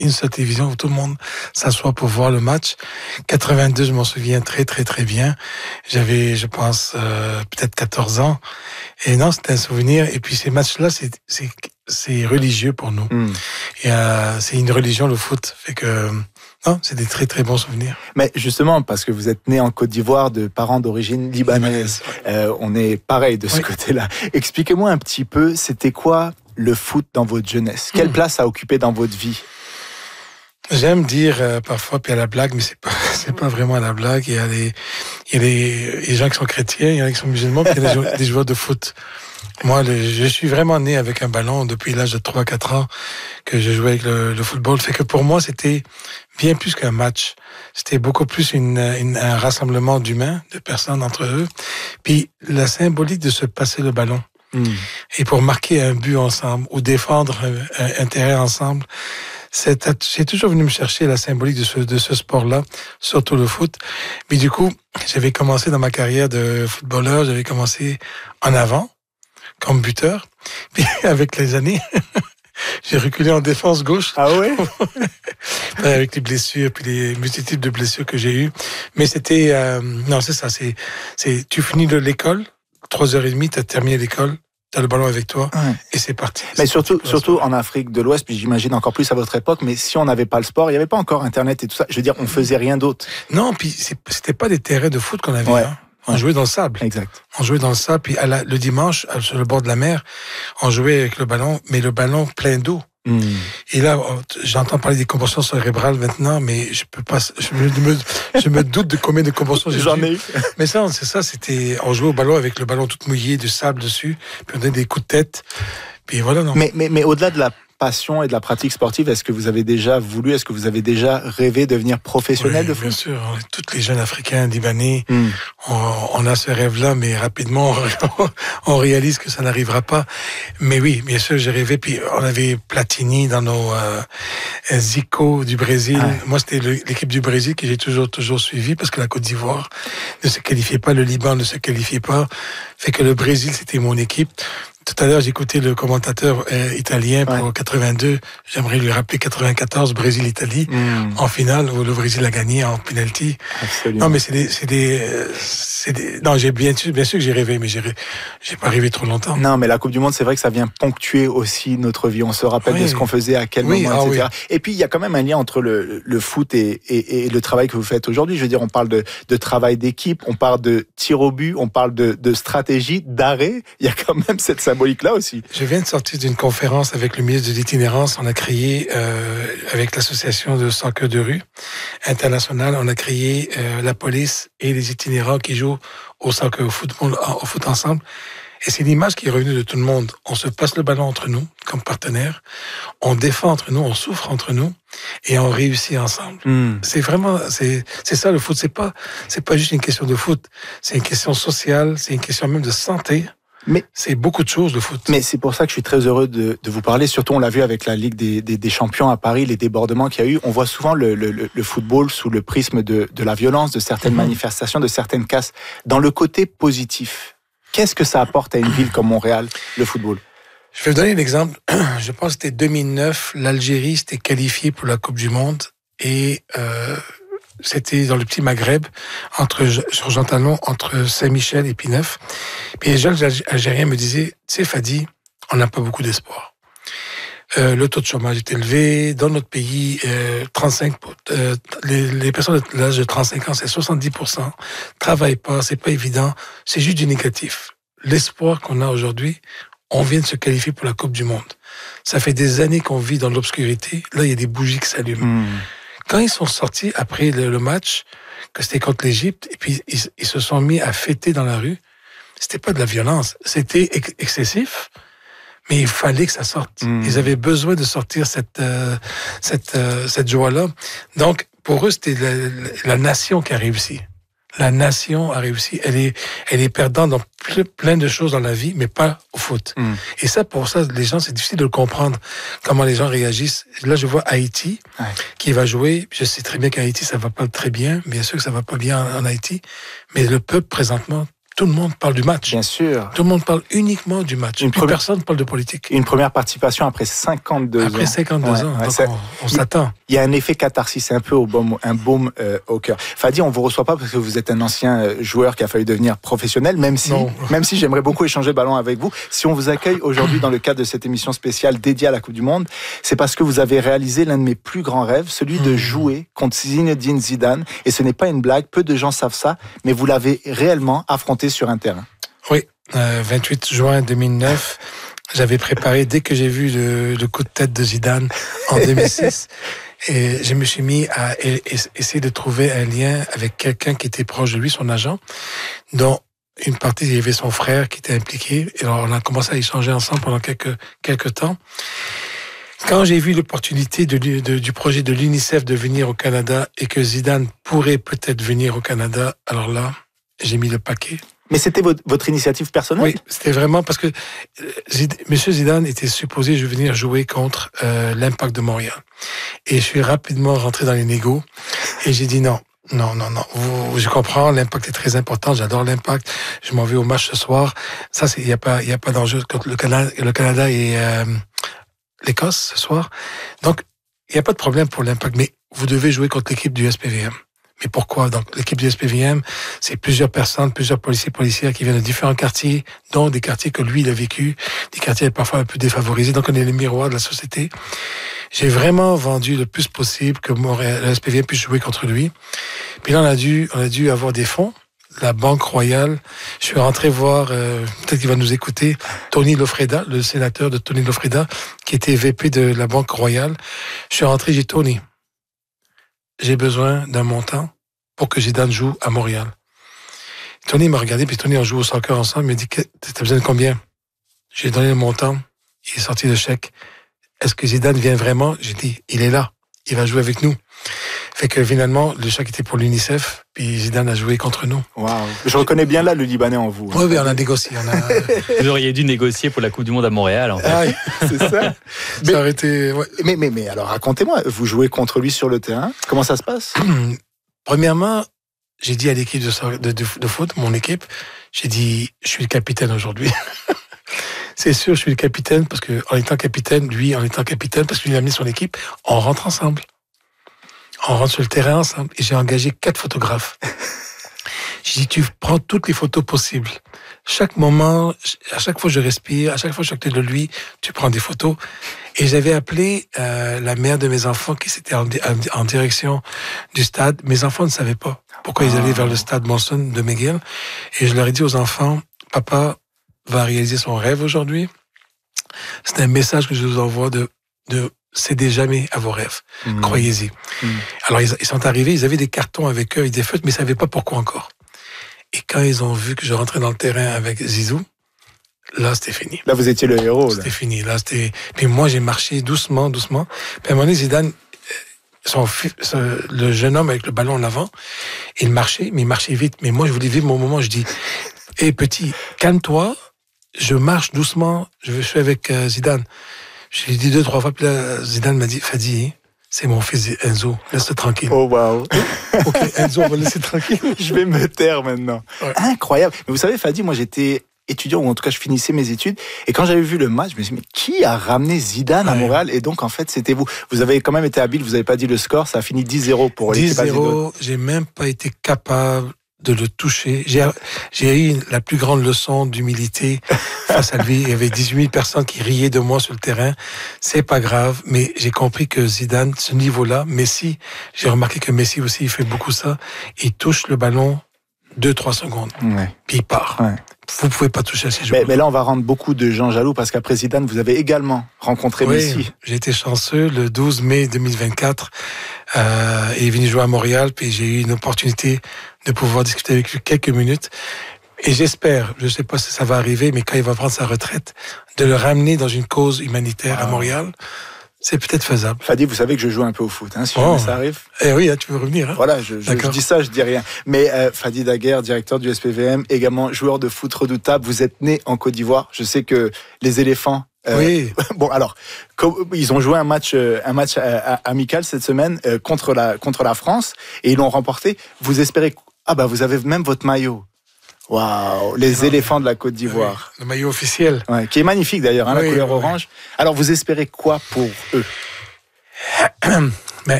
une seule télévision où tout le monde s'assoit pour voir le match. 82, je m'en souviens très, très, très bien. J'avais, je pense, peut-être 14 ans. Et non, c'était un souvenir. Et puis, ces matchs-là, c'est religieux pour nous. Et c'est une religion, le foot. Fait que, non, c'est des très, très bons souvenirs. Mais justement, parce que vous êtes né en Côte d'Ivoire de parents d'origine libanaise, on est pareil de ce côté-là. Expliquez-moi un petit peu, c'était quoi le foot dans votre jeunesse? Quelle place a occupé dans votre vie? J'aime dire parfois, puis à la blague, mais c'est pas vraiment à la blague. Il y a les gens qui sont chrétiens, il y en a qui sont musulmans, puis il y a des joueurs de foot. Moi, je suis vraiment né avec un ballon depuis l'âge de 3-4 ans que je jouais avec le football. Fait que pour moi, c'était bien plus qu'un match. C'était beaucoup plus un rassemblement d'humains, de personnes entre eux. Puis la symbolique de se passer le ballon. Et pour marquer un but ensemble ou défendre un terrain ensemble, c'est toujours venu me chercher la symbolique de ce sport-là, surtout le foot. Mais du coup, j'avais commencé dans ma carrière de footballeur, j'avais commencé en avant, comme buteur. Puis avec les années, j'ai reculé en défense gauche. Ah ouais? Avec les blessures, puis les multitudes de blessures que j'ai eues. Mais c'était... non, c'est ça. Tu finis de l'école, 3h30, tu as terminé l'école, tu as le ballon avec toi, et c'est parti. Mais surtout en Afrique de l'Ouest, puis j'imagine encore plus à votre époque, mais si on n'avait pas le sport, il n'y avait pas encore Internet et tout ça. Je veux dire, on faisait rien d'autre. Non, puis c'était pas des terrains de foot qu'on avait. Hein. On jouait dans le sable. Exact. On jouait dans le sable, puis le dimanche, sur le bord de la mer, on jouait avec le ballon, mais le ballon plein d'eau. Et là, j'entends parler des commotions cérébrales maintenant, mais je peux pas, je me doute de combien de commotions J'en ai eu. Mais ça, c'est ça, on jouait au ballon avec le ballon tout mouillé, du sable dessus, puis on donnait des coups de tête, puis voilà, non. Mais au-delà de la passion et de la pratique sportive, est-ce que vous avez déjà rêvé de devenir professionnel de foot? Bien sûr, tous les jeunes Africains, Libanais, on a ce rêve-là, mais rapidement, on réalise que ça n'arrivera pas. Mais oui, bien sûr, j'ai rêvé, puis on avait Platini dans nos Zico du Brésil. Moi, c'était l'équipe du Brésil que j'ai toujours suivi, parce que la Côte d'Ivoire ne se qualifiait pas, le Liban ne se qualifiait pas. Fait que le Brésil, c'était mon équipe. Tout à l'heure, j'écoutais le commentateur italien pour 82. J'aimerais lui rappeler 94, Brésil-Italie, en finale, où le Brésil a gagné en penalty. Absolument. Non, mais non, bien sûr que j'ai rêvé, mais j'ai pas rêvé trop longtemps. Non, mais la Coupe du Monde, c'est vrai que ça vient ponctuer aussi notre vie. On se rappelle de ce qu'on faisait, à quel moment, etc. Et puis, il y a quand même un lien entre le foot et le travail que vous faites aujourd'hui. Je veux dire, on parle de travail d'équipe, on parle de tir au but, on parle de stratégie, d'arrêt. Il y a quand même cette symbolique-là aussi. Je viens de sortir d'une conférence avec le ministre de l'itinérance. On a créé, avec l'association de soccer de rue internationale, on a créé la police et les itinérants qui jouent au soccer, au foot ensemble. Et c'est l'image qui est revenue de tout le monde. On se passe le ballon entre nous, comme partenaires. On défend entre nous, on souffre entre nous, et on réussit ensemble. C'est vraiment, c'est ça le foot. C'est pas juste une question de foot. C'est une question sociale, c'est une question même de santé. Mais c'est beaucoup de choses, le foot. Mais c'est pour ça que je suis très heureux de vous parler. Surtout, on l'a vu avec la Ligue des Champions à Paris, les débordements qu'il y a eu. On voit souvent le football sous le prisme de la violence, de certaines manifestations, de certaines casses. Dans le côté positif, qu'est-ce que ça apporte à une ville comme Montréal, le football? Je vais vous donner un exemple. Je pense que c'était 2009. L'Algérie s'était qualifiée pour la Coupe du Monde. Et c'était dans le petit Maghreb, sur Jean Talon, entre Saint-Michel et Pinneuf. Puis les jeunes Algériens me disaient, tu sais, Fadi, on n'a pas beaucoup d'espoir. Le taux de chômage est élevé. Dans notre pays, les personnes de l'âge de 35 ans, c'est 70%. Travaillent pas, c'est pas évident. C'est juste du négatif. L'espoir qu'on a aujourd'hui, on vient de se qualifier pour la Coupe du Monde. Ça fait des années qu'on vit dans l'obscurité. Là, il y a des bougies qui s'allument. Quand ils sont sortis après le match, que c'était contre l'Égypte, et puis ils se sont mis à fêter dans la rue, c'était pas de la violence, c'était excessif, mais il fallait que ça sorte. Ils avaient besoin de sortir cette joie-là. Donc, pour eux, c'était la nation qui a réussi. La nation a réussi. Elle est perdante dans plein de choses dans la vie, mais pas au foot. Et ça, pour ça, les gens, c'est difficile de le comprendre, comment les gens réagissent. Là, je vois Haïti, qui va jouer. Je sais très bien qu'Haïti, ça va pas très bien. Bien sûr que ça va pas bien en Haïti. Mais le peuple, présentement, tout le monde parle du match. Bien sûr. Tout le monde parle uniquement du match. Personne ne parle de politique. Une première participation après 52 ans. Après 52 ans. Donc on s'attend. Il y a un effet catharsis, c'est un peu un baume au cœur. Fadi, on vous reçoit pas parce que vous êtes un ancien joueur qui a failli devenir professionnel, même si j'aimerais beaucoup échanger le ballon avec vous. Si on vous accueille aujourd'hui dans le cadre de cette émission spéciale dédiée à la Coupe du Monde, c'est parce que vous avez réalisé l'un de mes plus grands rêves, celui de jouer contre Zinedine Zidane. Et ce n'est pas une blague, peu de gens savent ça, mais vous l'avez réellement affronté sur un terrain. Oui, 28 juin 2009, j'avais préparé, dès que j'ai vu le coup de tête de Zidane en 2006, et je me suis mis à essayer de trouver un lien avec quelqu'un qui était proche de lui, son agent, dont une partie, il y avait son frère qui était impliqué, et alors on a commencé à échanger ensemble pendant quelques temps. Quand j'ai vu l'opportunité du projet de l'UNICEF de venir au Canada et que Zidane pourrait peut-être venir au Canada, alors là, j'ai mis le paquet. Mais c'était votre initiative personnelle? Oui, c'était vraiment parce que Monsieur Zidane était supposé venir jouer contre l'Impact de Montréal. Et je suis rapidement rentré dans les négos et j'ai dit non. Je comprends, l'Impact est très important, j'adore l'Impact. Je m'en vais au match ce soir. Ça, il y a pas d'enjeu contre le Canada et l'Écosse ce soir. Donc, il n'y a pas de problème pour l'Impact, mais vous devez jouer contre l'équipe du SPVM. Mais pourquoi? Donc, l'équipe du SPVM, c'est plusieurs personnes, plusieurs policières qui viennent de différents quartiers, dont des quartiers que lui, il a vécu, des quartiers parfois un peu défavorisés. Donc, on est les miroirs de la société. J'ai vraiment vendu le plus possible que le SPVM puisse jouer contre lui. Puis là, on a dû avoir des fonds. La Banque Royale. Je suis rentré voir, peut-être qu'il va nous écouter, Tony Lofreda, le sénateur de Tony Lofreda, qui était VP de la Banque Royale. Je suis rentré, j'ai dit, Tony, j'ai besoin d'un montant pour que Zidane joue à Montréal. Tony m'a regardé, puis Tony, on joue au soccer ensemble, il m'a dit, t'as besoin de combien? J'ai donné le montant, il est sorti le chèque. Est-ce que Zidane vient vraiment? J'ai dit, il est là, il va jouer avec nous. Fait que finalement, le chèque était pour l'UNICEF, puis Zidane a joué contre nous. Waouh. Je reconnais bien là le Libanais en vous. Oui, on a négocié. Vous auriez dû négocier pour la Coupe du Monde à Montréal, en fait. Ah, c'est ça. Ça aurait été... Ouais. Mais alors, racontez-moi, vous jouez contre lui sur le terrain. Comment ça se passe? Premièrement, j'ai dit à l'équipe de foot, mon équipe, j'ai dit, je suis le capitaine aujourd'hui. C'est sûr, je suis le capitaine, parce que en étant capitaine, parce qu'il a amené son équipe, on rentre ensemble. On rentre sur le terrain ensemble. Et j'ai engagé 4 photographes. J'ai dit, tu prends toutes les photos possibles. Chaque moment, à chaque fois que je respire, à chaque fois que je suis à côté de lui, tu prends des photos. Et j'avais appelé la mère de mes enfants qui s'était en direction du stade. Mes enfants ne savaient pas pourquoi ils allaient vers le stade Monson de McGill. Et je leur ai dit aux enfants, papa va réaliser son rêve aujourd'hui. C'est un message que je vous envoie de cédez jamais à vos rêves. Croyez-y. Alors, ils sont arrivés, ils avaient des cartons avec eux, ils des feutres, mais ils savaient pas pourquoi encore. Et quand ils ont vu que je rentrais dans le terrain avec Zizou, là, c'était fini. Là, vous étiez le héros. C'était fini. Là, Puis moi, j'ai marché doucement. Puis à un moment donné, Zidane, le jeune homme avec le ballon en avant, il marchait vite. Mais moi, je voulais vivre mon moment. Je dis, hé, petit, calme-toi. Je marche doucement. Je suis avec Zidane. Je lui ai dit 2-3 fois, puis là, Zidane m'a dit, Fadi, c'est mon fils Enzo, laisse-le tranquille. Oh, waouh. Ok, Enzo, on va le laisser tranquille. Je vais me taire maintenant. Ouais. Incroyable. Mais vous savez, Fadi, moi, j'étais étudiant, ou en tout cas, je finissais mes études, et quand j'avais vu le match, je me suis dit, mais qui a ramené Zidane à Montréal? Et donc, en fait, c'était vous. Vous avez quand même été habile, vous n'avez pas dit le score, ça a fini 10-0 pour l'équipe azérote. 10-0, j'ai même pas été capable de le toucher. J'ai eu la plus grande leçon d'humilité face à lui. Il y avait 18 000 personnes qui riaient de moi sur le terrain. C'est pas grave, mais j'ai compris que Zidane, ce niveau-là, Messi, j'ai remarqué que Messi aussi, il fait beaucoup ça. Il touche le ballon 2-3 secondes. Ouais. Puis il part. Ouais. Vous pouvez pas toucher à ces joueurs. Mais là, on va rendre beaucoup de gens jaloux parce qu'après Zidane, vous avez également rencontré Messi. J'ai été chanceux. Le 12 mai 2024, il est venu jouer à Montréal, puis j'ai eu une opportunité de pouvoir discuter avec lui quelques minutes. Et j'espère, je ne sais pas si ça va arriver, mais quand il va prendre sa retraite, de le ramener dans une cause humanitaire à Montréal. C'est peut-être faisable. Fadi, vous savez que je joue un peu au foot, hein, si jamais ça arrive. Eh oui, tu peux revenir. Hein. Voilà, je dis ça, je dis rien. Mais Fadi Daguerre, directeur du SPVM, également joueur de foot redoutable. Vous êtes né en Côte d'Ivoire. Je sais que les éléphants. Oui. Bon, alors, ils ont joué un match amical cette semaine contre la France et ils l'ont remporté. Vous espérez. Ah bah, vous avez même votre maillot. Waouh, les éléphants de la Côte d'Ivoire. Le maillot officiel. Ouais, qui est magnifique d'ailleurs, la couleur orange. Alors vous espérez quoi pour eux? Mais